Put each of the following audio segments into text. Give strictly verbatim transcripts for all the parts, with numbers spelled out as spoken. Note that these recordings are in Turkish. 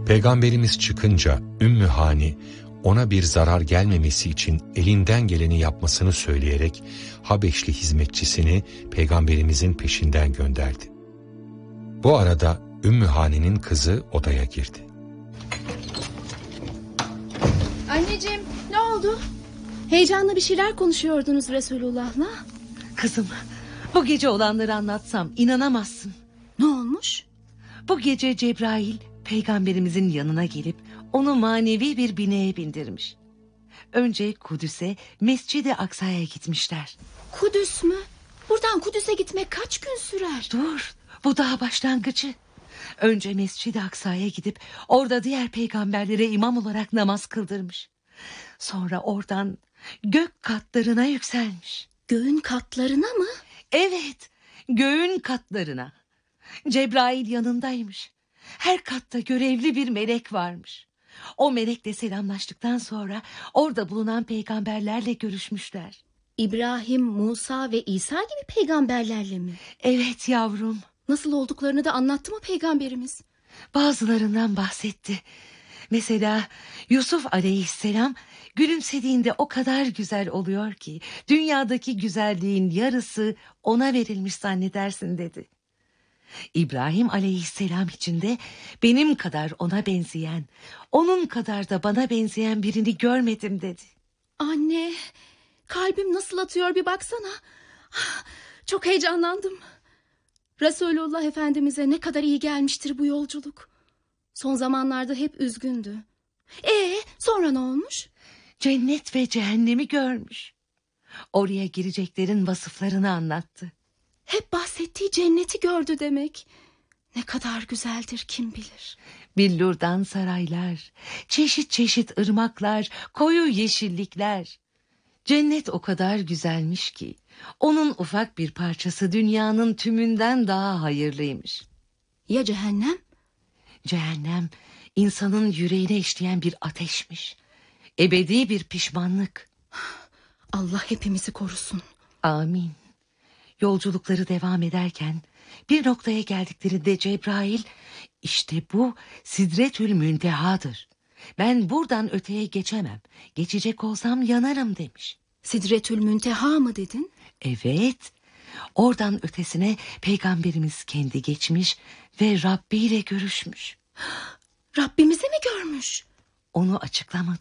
Peygamberimiz çıkınca Ümmü Hani ona bir zarar gelmemesi için elinden geleni yapmasını söyleyerek Habeşli hizmetçisini Peygamberimizin peşinden gönderdi. Bu arada Ümmü Hani'nin kızı odaya girdi. Anneciğim, ne oldu? Heyecanlı bir şeyler konuşuyordunuz Resulullah'la. Kızım, bu gece olanları anlatsam inanamazsın. Ne olmuş? Bu gece Cebrail Peygamberimizin yanına gelip onu manevi bir bineye bindirmiş. Önce Kudüs'e, Mescid-i Aksa'ya gitmişler. Kudüs mü? Buradan Kudüs'e gitmek kaç gün sürer? Dur, bu daha başlangıcı. Önce Mescid-i Aksa'ya gidip orada diğer peygamberlere imam olarak namaz kıldırmış. Sonra oradan gök katlarına yükselmiş. Göğün katlarına mı? Evet, göğün katlarına. Cebrail yanındaymış. Her katta görevli bir melek varmış. O melekle selamlaştıktan sonra orada bulunan peygamberlerle görüşmüşler. İbrahim, Musa ve İsa gibi peygamberlerle mi? Evet yavrum. Nasıl olduklarını da anlattı mı peygamberimiz? Bazılarından bahsetti. Mesela Yusuf aleyhisselam gülümsediğinde o kadar güzel oluyor ki dünyadaki güzelliğin yarısı ona verilmiş zannedersin dedi. İbrahim aleyhisselam için de benim kadar ona benzeyen, onun kadar da bana benzeyen birini görmedim dedi. Anne, kalbim nasıl atıyor bir baksana. Çok heyecanlandım. Resulullah Efendimiz'e ne kadar iyi gelmiştir bu yolculuk. Son zamanlarda hep üzgündü. Ee, sonra ne olmuş? Cennet ve cehennemi görmüş. Oraya gireceklerin vasıflarını anlattı. Hep bahsettiği cenneti gördü demek. Ne kadar güzeldir kim bilir. Billurdan saraylar, çeşit çeşit ırmaklar, koyu yeşillikler. Cennet o kadar güzelmiş ki onun ufak bir parçası dünyanın tümünden daha hayırlıymış. Ya cehennem? Cehennem insanın yüreğine işleyen bir ateşmiş. Ebedi bir pişmanlık. Allah hepimizi korusun. Amin. Yolculukları devam ederken bir noktaya geldiklerinde Cebrail, işte bu Sidretül Müntehadır. Ben buradan öteye geçemem. Geçecek olsam yanarım demiş. Sidretül Münteha mı dedin? Evet. Oradan ötesine Peygamberimiz kendi geçmiş ve Rabbi ile görüşmüş. Rabbimizi mi görmüş? Onu açıklamadı.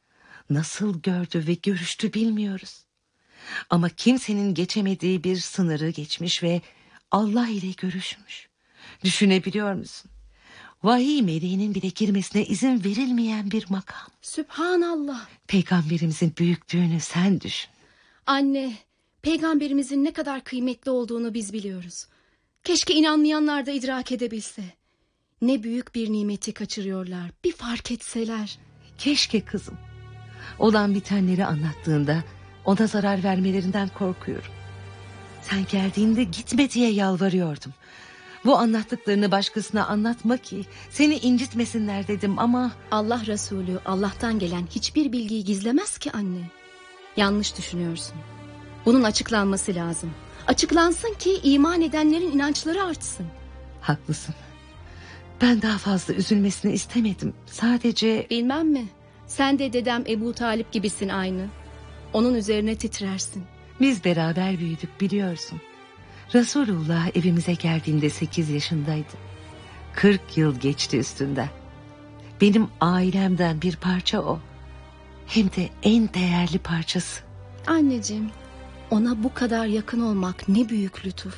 Nasıl gördü ve görüştü bilmiyoruz. Ama kimsenin geçemediği bir sınırı geçmiş ve Allah ile görüşmüş. Düşünebiliyor musun? Vahiy meleğinin bile girmesine izin verilmeyen bir makam. Sübhanallah. Peygamberimizin büyüklüğünü sen düşün. Anne, peygamberimizin ne kadar kıymetli olduğunu biz biliyoruz. Keşke inanmayanlar da idrak edebilse. Ne büyük bir nimeti kaçırıyorlar. Bir fark etseler. Keşke kızım. Olan bitenleri anlattığında ona zarar vermelerinden korkuyorum. Sen geldiğinde gitme diye yalvarıyordum. Bu anlattıklarını başkasına anlatma ki seni incitmesinler dedim ama... Allah Resulü Allah'tan gelen hiçbir bilgiyi gizlemez ki anne. Yanlış düşünüyorsun. Bunun açıklanması lazım. Açıklansın ki iman edenlerin inançları artsın. Haklısın. Ben daha fazla üzülmesini istemedim. Sadece... Bilmem mi? Sen de dedem Ebu Talip gibisin aynı. Onun üzerine titrersin. Biz beraber büyüdük biliyorsun. Resulullah evimize geldiğinde sekiz yaşındaydı. Kırk yıl geçti üstünden. Benim ailemden bir parça o. Hem de en değerli parçası. Anneciğim, ona bu kadar yakın olmak ne büyük lütuf.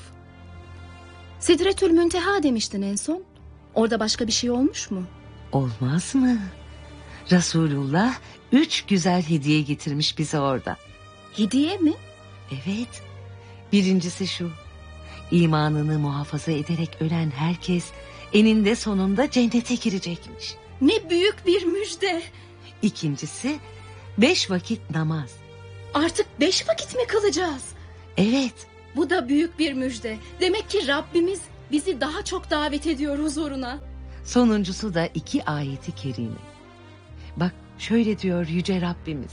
Sidretül Münteha demiştin en son. Orada başka bir şey olmuş mu? Olmaz mı? Resulullah üç güzel hediye getirmiş bize orada. Hediye mi? Evet. Birincisi şu: İmanını muhafaza ederek ölen herkes eninde sonunda cennete girecekmiş. Ne büyük bir müjde. İkincisi beş vakit namaz. Artık beş vakit mi kılacağız? Evet. Bu da büyük bir müjde. Demek ki Rabbimiz bizi daha çok davet ediyor huzuruna. Sonuncusu da iki ayeti kerime. Bak şöyle diyor Yüce Rabbimiz: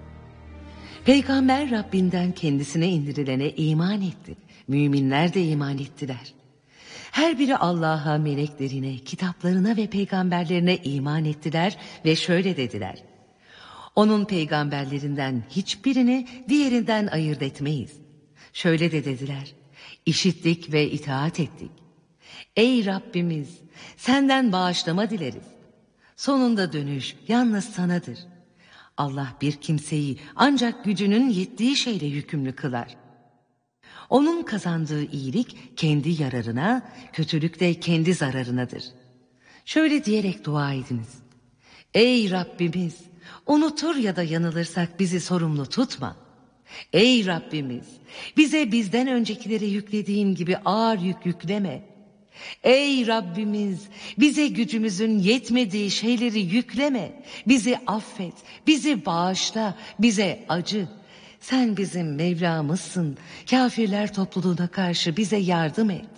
Peygamber Rabbinden kendisine indirilene iman etti. Müminler de iman ettiler. Her biri Allah'a, meleklerine, kitaplarına ve peygamberlerine iman ettiler ve şöyle dediler: onun peygamberlerinden hiçbirini diğerinden ayırt etmeyiz. Şöyle de dediler: işittik ve itaat ettik. Ey Rabbimiz, senden bağışlama dileriz. Sonunda dönüş yalnız sanadır. Allah bir kimseyi ancak gücünün yettiği şeyle yükümlü kılar. Onun kazandığı iyilik kendi yararına, kötülük de kendi zararınadır. Şöyle diyerek dua ediniz: ey Rabbimiz, unutur ya da yanılırsak bizi sorumlu tutma. Ey Rabbimiz, bize bizden öncekilere yüklediğin gibi ağır yük yükleme. Ey Rabbimiz, bize gücümüzün yetmediği şeyleri yükleme. Bizi affet, bizi bağışla, bize acı. Sen bizim Mevlamızsın. Kafirler topluluğuna karşı bize yardım et.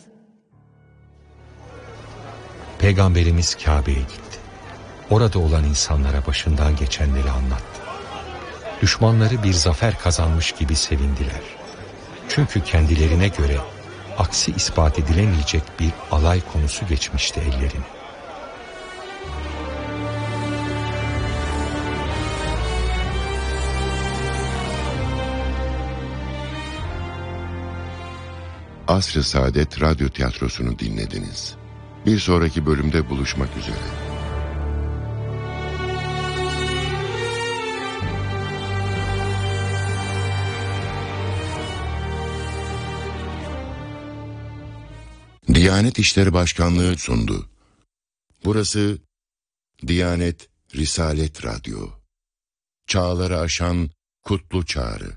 Peygamberimiz Kabe'ye gitti. Orada olan insanlara başından geçenleri anlattı. Düşmanları bir zafer kazanmış gibi sevindiler. Çünkü kendilerine göre aksi ispat edilemeyecek bir alay konusu geçmişti ellerine. Asr-ı Saadet Radyo Tiyatrosu'nu dinlediniz. Bir sonraki bölümde buluşmak üzere. Diyanet İşleri Başkanlığı sundu. Burası Diyanet Risalet Radyo. Çağları aşan kutlu çağrı.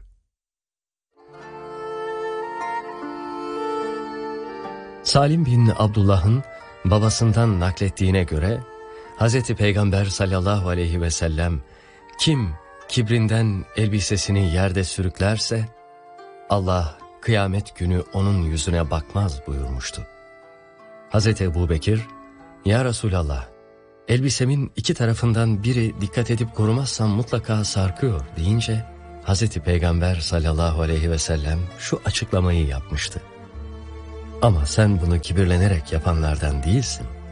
Salim bin Abdullah'ın babasından naklettiğine göre Hazreti Peygamber sallallahu aleyhi ve sellem kim kibrinden elbisesini yerde sürüklerse Allah kıyamet günü onun yüzüne bakmaz buyurmuştu. Hazreti Ebubekir, ya Resulallah, elbisemin iki tarafından biri dikkat edip korumazsam mutlaka sarkıyor deyince Hazreti Peygamber sallallahu aleyhi ve sellem şu açıklamayı yapmıştı: ama sen bunu kibirlenerek yapanlardan değilsin.